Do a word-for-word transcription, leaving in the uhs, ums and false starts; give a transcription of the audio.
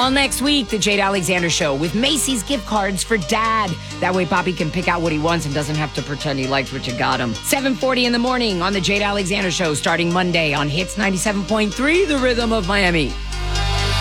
All next week, The Jade Alexander Show with Macy's gift cards for Dad. That way Poppy can pick out what he wants and doesn't have to pretend he likes what you got him. seven forty in the morning on The Jade Alexander Show starting Monday on Hits ninety-seven point three, The Rhythm of Miami.